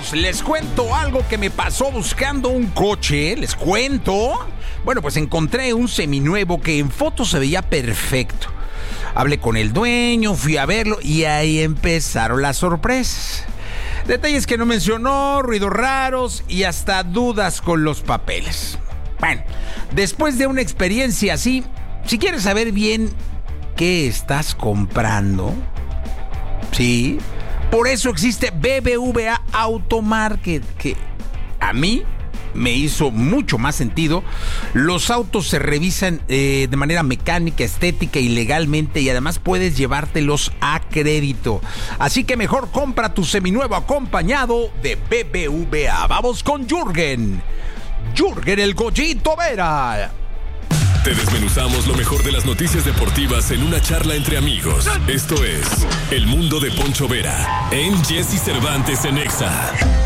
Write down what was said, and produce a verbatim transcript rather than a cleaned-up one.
amigos, les cuento algo que me pasó buscando un coche. Les cuento. Bueno, pues encontré un seminuevo que en fotos se veía perfecto. Hablé con el dueño, fui a verlo y ahí empezaron las sorpresas. Detalles que no mencionó, ruidos raros y hasta dudas con los papeles. Bueno, después de una experiencia así, si quieres saber bien qué estás comprando, sí, por eso existe B B V A Automarket, que a mí me hizo mucho más sentido. Los autos se revisan eh, de manera mecánica, estética y legalmente, y además puedes llevártelos a crédito. Así que mejor compra tu seminuevo acompañado de B B V A. Vamos con Jürgen. Jürgen el Goyito Vera. Te desmenuzamos lo mejor de las noticias deportivas en una charla entre amigos. Esto es El Mundo de Poncho Vera en Jesse Cervantes en Exa.